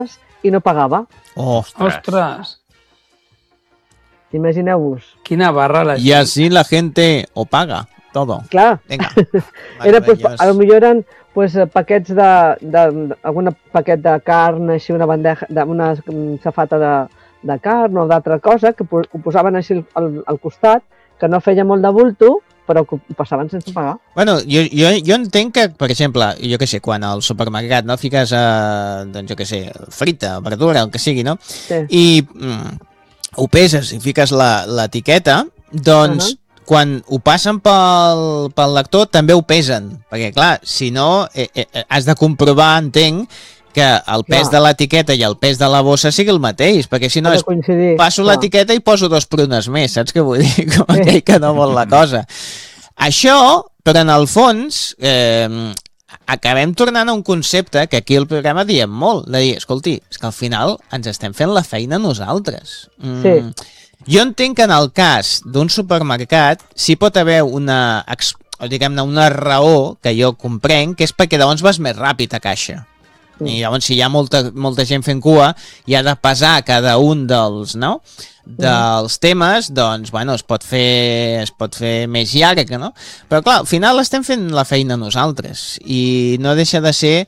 i no pagava. Ostres. Imagineu-vos. Quina barra la gent. Y así la gente o paga todo. Clar. Venga. Era, pues, a lo millor eren pues, paquets algun paquet de carn, així una bandeja, una safata de carn o d'altra cosa, que ho posaven així al costat, que no feia molt de bulto, però que ho passaven sense pagar. Bueno, jo entenc que, per exemple, jo què sé, quan al supermercat no fiques, doncs jo què sé, frita, verdura, el que sigui, no? Sí. I ho peses i fiques l'etiqueta, doncs quan ho passen pel lector també ho pesen, perquè clar, si no has de comprovar, entenc, que el pes de l'etiqueta i el pes de la bossa sigui el mateix, perquè si no passo l'etiqueta i poso 2 prunes més, saps què vull dir? Com aquell que no vol la cosa. Això, però en el fons, acabem tornant a un concepte que aquí al programa diem molt, de dir, escolti, és que al final ens estem fent la feina nosaltres. Sí. Jo entenc que en el cas d'un supermercat sí pot haver una raó que jo comprenc, que és perquè llavors vas més ràpid a caixa. I llavors si hi ha molta gent fent cua i ha de pesar cada un dels temes, doncs bueno, es pot fer més llarg, no? Però clar, al final estem fent la feina nosaltres i no deixa de ser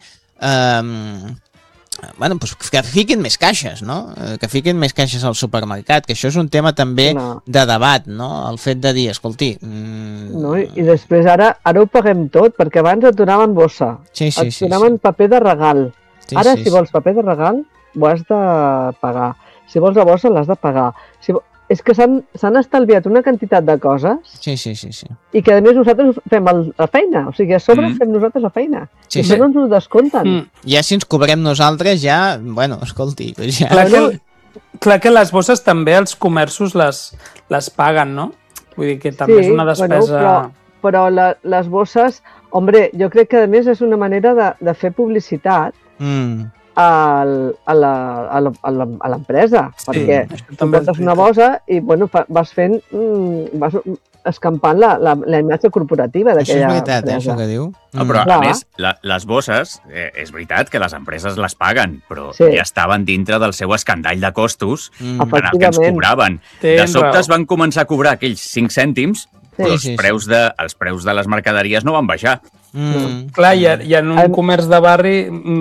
bueno, pues que fiquin més caixes, no? Que fiquin més caixes al supermercat, que això és un tema també de debat, no? El fet de dir, escolti... No, i després ara ho paguem tot, perquè abans et donaven bossa, et donaven paper de regal. Ara, si vols paper de regal, ho has de pagar. Si vols la bossa, l'has de pagar. És que s'han estalviat una quantitat de coses i que a més nosaltres fem la feina, o sigui, a sobre fem nosaltres la feina. I això no ens ho descompten. Ja si ens cobrem nosaltres, ja, bueno, escolti... Ja... Clar que les bosses també els comerços les paguen, no? Vull dir que també és una despesa... Bueno, però les bosses, hombre, jo crec que a més és una manera de fer publicitat a l'empresa, perquè tu portes una bossa i bueno, vas fent, vas escampant la imatge corporativa d'aquella empresa. Això és veritat, això que diu. Però a més, les bosses, és veritat que les empreses les paguen, però ja estaven dintre del seu escandall de costos en el que ens cobraven. De sobte es van començar a cobrar aquells 5 cèntims, però els preus de les mercaderies no van baixar. Clar, i en un comerç de barri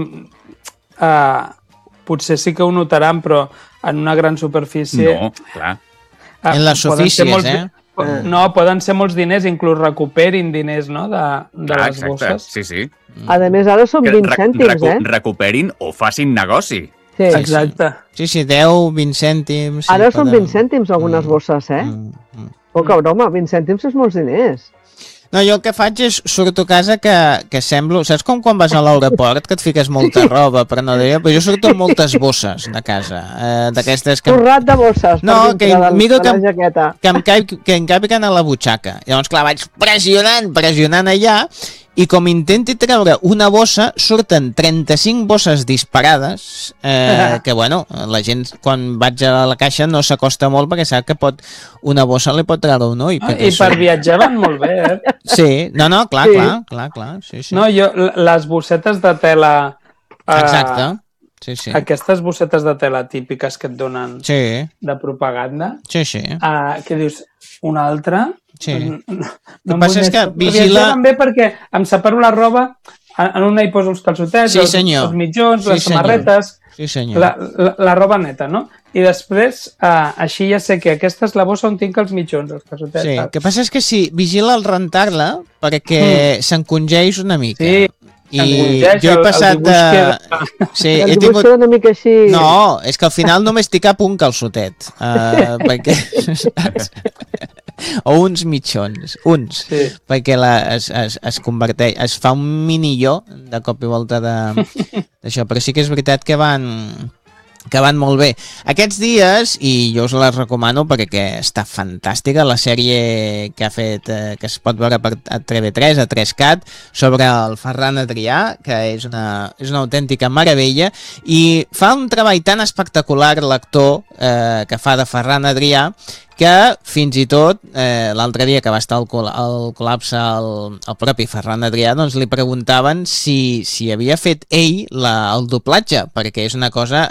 potser sí que ho notaran, però en una gran superfície... No, clar. En les oficies, No, poden ser molts diners, inclús recuperin diners, no?, de les bosses. Sí. A més, ara són 20 cèntims, Recuperin o facin negoci. Sí. Exacte. Sí, 10, 20 cèntims... Ara són 20 cèntims algunes bosses, Poca broma, 20 cèntims és molts diners. No, jo el que faig és surto a casa que semblo... Saps com quan vas a l'aeroport que et fiques molta roba, però no deia... Però jo surto amb moltes bosses de casa, d'aquestes que... Torrat de bosses. No, que miro que em càpiguen a la butxaca. Llavors, clar, vaig pressionant allà, i com intenti treure una bossa, surten 35 bosses disparades, que bueno, la gent quan vaig a la caixa no s'acosta molt perquè sap que una bossa li pot treure un ull. I per viatjar van molt bé, Sí, no, clar. Sí. No, jo, les bossetes de tela... Exacte. Sí. Aquestes bossetes de tela típiques que et donen de propaganda. Sí. Què dius? Una altra? Sí. No passa és que vigila... També perquè em separo la roba, en una hi poso els calçotets, els mitjons, les samarretes, la roba neta, no? I després, així ja sé que aquesta és la bossa on tinc els mitjons, els calçotets. Sí, el que passa és que vigila al rentar-la perquè s'encongeix una mica. Sí. I jo he passat de... El dibuix una mica així... No, és que al final només t'hi cap un calçotet. Perquè... o uns mitjons, perquè es converteix, es fa un minilló de cop i volta d'això, però sí que és veritat que van que van molt bé. Aquests dies, i jo us les recomano perquè està fantàstica, la sèrie que ha fet, que es pot veure per TV3, a 3CAT, sobre el Ferran Adrià, que és una autèntica meravella, i fa un treball tan espectacular l'actor que fa de Ferran Adrià, que fins i tot l'altre dia que va estar al col·lapse el propi Ferran Adrià, doncs li preguntaven si havia fet ell el doblatge, perquè és una cosa